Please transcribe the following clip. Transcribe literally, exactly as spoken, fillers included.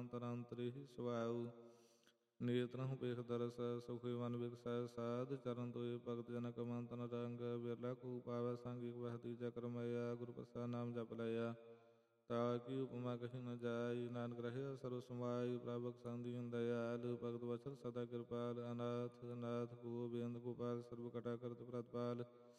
ਅੰਤਰਾਂਤਰੀ ਸੁਭਾਉ। ਨੇਤਰਹੁ ਵੇਖ ਦਰਸ ਸੁਖੀ ਮਨ ਵਿਕਸੈ ਸਾਧ ਚਰਨ ਤੋਏ ਭਗਤ ਜਨ ਕਮੰਤਨ ਰੰਗ। ਬਿਰਲਾ ਕੋ ਪਾਵੈ ਸੰਗ ਇਕ ਬਹਤੀ ਚੱਕਰ ਮਇਆ। ਗੁਰ ਪ੍ਰਸਾਦ ਨਾਮ ਜਪ ਲਇਆ ਤਾ ਕੀ ਉਪਮਾ ਕਹੀ ਨ ਜਾਈ। ਨਾਨਕ ਰਹਿਆ ਸਰਬ ਸਮਾਈ ਪ੍ਰਭ ਬਖਸ਼ਣ ਦੀਨ ਦਇਆਲ। ਭਗਤ ਵਛਲ ਸਦਾ ਕਿਰਪਾਲ ਅਨਾਥ ਨਾਥ ਗੋਬਿੰਦ ਗੋਪਾਲ ਸਰਬ ਕਟਾ ਕਰਤ ਪ੍ਰਤਪਾਲ।